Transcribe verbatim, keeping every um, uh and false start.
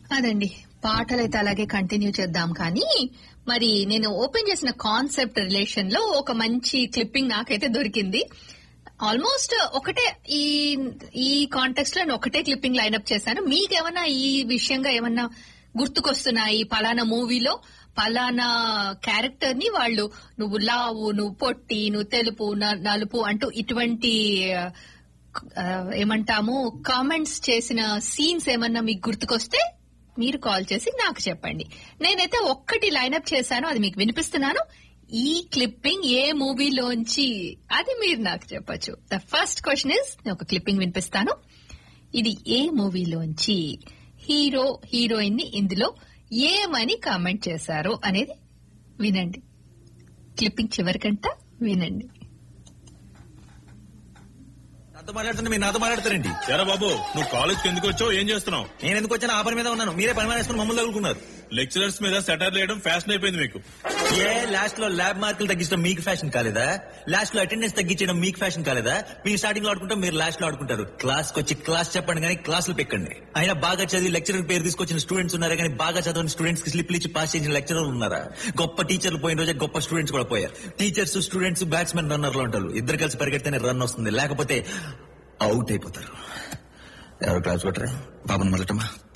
అదండి పాటలైతే అలాగే కంటిన్యూ చేద్దాం. కానీ మరి నేను ఓపెన్ చేసిన కాన్సెప్ట్ రిలేషన్ లో ఒక మంచి క్లిప్పింగ్ నాకైతే దొరికింది. ఆల్మోస్ట్ ఒకటే ఈ ఈ కాంటెక్స్ట్ లో నేను ఒకటే క్లిప్పింగ్ లైన్అప్ చేశాను. మీకేమన్నా ఈ విషయంగా ఏమన్నా గుర్తుకొస్తున్నాయి? పలానా మూవీలో పలానా క్యారెక్టర్ ని వాళ్ళు నువ్వు లావు, నువ్వు పొట్టి, నువ్వు తెలుపు, నలుపు అంటూ ఇటువంటి ఏమంటాము కామెంట్స్ చేసిన సీన్స్ ఏమన్నా మీకు గుర్తుకొస్తే మీరు కాల్ చేసి నాకు చెప్పండి. నేనైతే ఒక్కటి లైన్అప్ చేశాను, అది మీకు వినిపిస్తున్నాను. ఈ క్లిప్పింగ్ ఏ మూవీలోంచి అది మీరు నాకు చెప్పచ్చు. ద ఫస్ట్ క్వశ్చన్ ఇస్, నేను ఒక క్లిప్పింగ్ వినిపిస్తాను. ఇది ఏ మూవీలోంచి, హీరో హీరోయిన్ ని ఇందులో ఏమని కామెంట్ చేశారు అనేది వినండి. క్లిప్పింగ్ చివరికంట వినండి. నాతో మాట్లాడుతున్నా మీరు నాతో మాట్లాడతారండి. సరే బాబు, నువ్వు కాలేజ్కి ఎందుకు వచ్చావు, ఏం చేస్తున్నావు? నేను ఎందుకు వచ్చాను? ఆ పని మీద ఉన్నాను. మీరే పని వేసుకుని మమ్మల్ని తగులుకున్నారు. లెక్చరర్స్ మీద సెటర్ వేయడం ఫ్యాషన్ అయిపోయింది మీకు. ఏ లాస్ట్ లో ల్యాబ్ మార్కులు తగ్గించడం మీకు ఫ్యాషన్ కాలేదా? లాస్ట్ లో అటెండెన్స్ తగ్గించడం మీకు ఫ్యాషన్ కాలేదా? మీరు స్టార్టింగ్ లో ఆడుకుంటాం, మీరు లాస్ట్ లో ఆడుకుంటారు. క్లాస్ కి వచ్చి క్లాస్ చెప్పండి కానీ క్లాసులు పెక్కండి. అయినా బాగా చదివి లెక్చరర్ పేరు తీసుకొచ్చిన స్టూడెంట్స్ ఉన్నారా కానీ బాగా చదివిన స్టూడెంట్స్ కి స్లిప్లు ఇచ్చి పాస్ చేసిన లెక్చరర్ ఉన్నారా? గొప్ప టీచర్లు పోయిన రోజే గొప్ప స్టూడెంట్స్ కూడా పోయారు. టీచర్స్ స్టూడెంట్స్ బ్యాట్స్మెన్ రన్నర్ లో ఉంటారు. ఇద్దరు కలిసి పరిగెడితేనే రన్ వస్తుంది, లేకపోతే అవుట్ అయిపోతారు. ఎవరు క్లాస్ కొట్టరా? బాబుని మొదలటమా?